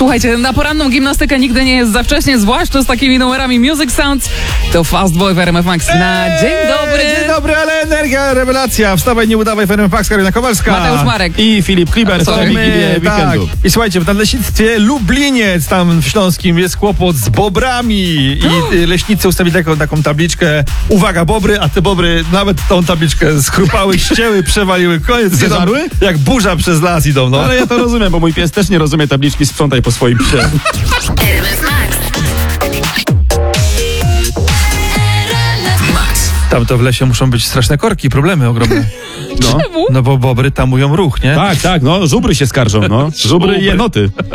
Słuchajcie, na poranną gimnastykę nigdy nie jest za wcześnie, zwłaszcza z takimi numerami Music Sounds. To Fast Boy w RMF Max na dzień dobry. Dzień dobry, ale energia, rewelacja. Wstawaj, nie udawaj w RMF Max, Karolina Kowalska. Mateusz Marek. I Filip Kliber, Sorry. to Wigilię weekendu. I słuchajcie, w Nadleśnictwie Lubliniec, tam w Śląskim, jest kłopot z bobrami i leśnicy ustawili taką tabliczkę. Uwaga, bobry, a te bobry nawet tą tabliczkę skrupały, ścięły, przewaliły. Koniec. Zeżarły? Jak burza przez las idą, no. Ale ja to rozumiem, bo mój pies też nie rozumie tabliczki sprzątaj po swoim psie. RMF Max. Tam to w lesie muszą być straszne korki, problemy ogromne. No. No bo bobry tamują ruch, nie? Tak, no, żubry się skarżą, no. Żubry i jenoty.